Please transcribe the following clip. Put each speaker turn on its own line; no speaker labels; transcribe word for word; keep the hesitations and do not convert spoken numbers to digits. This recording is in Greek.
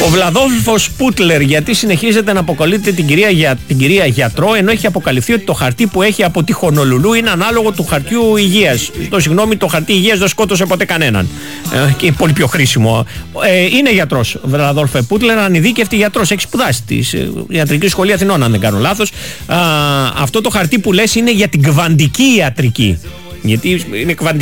Ο Βλαδόλφος Πούτλερ, γιατί συνεχίζεται να αποκαλείται την κυρία, για, την κυρία γιατρό, ενώ έχει αποκαλυφθεί ότι το χαρτί που έχει από τη Χονολουλού είναι ανάλογο του χαρτιού υγείας. Το συγγνώμη, το χαρτί υγείας δεν σκότωσε ποτέ κανέναν. Ε, και είναι πολύ πιο χρήσιμο. Ε, είναι γιατρός ο Βλαδόλφε Πούτλερ, ανειδίκευτη γιατρός. Έχει σπουδάσει τη ε, Ιατρική Σχολή Αθηνών, αν δεν κάνω λάθος. Α, αυτό το χαρτί που λες είναι για την κβαντική ιατρική. Γιατί είναι κβαντική.